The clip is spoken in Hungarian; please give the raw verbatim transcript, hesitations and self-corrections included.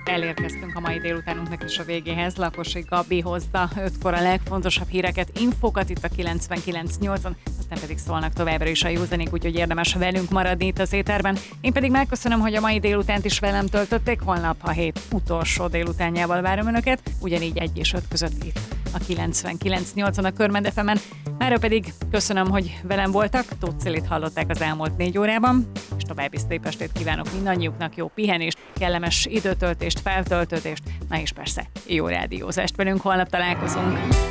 elérkeztünk a mai délutánunknak is a végéhez. Lakosi Gabi hozta ötkor a legfontosabb híreket, infokat itt a kilencvenkilenc nyolcon, aztán pedig szólnak továbbra is a józanék, úgyhogy érdemes velünk maradni itt az éterben. Én pedig megköszönöm, hogy a mai délutánt is velem töltötték, holnap a hét utolsó délutánjával várom önöket, ugyanígy egy és öt között itt a kilencvenkilenc nyolcon a Körmend ef emen. Mára pedig köszönöm, hogy velem voltak, Tóth Cilit hallották az elmúlt négy órában, és további szép estét kívánok mindannyiuknak, jó pihenést, kellemes időtöltést, feltöltődést, na és persze jó rádiózást. Velünk holnap találkozunk.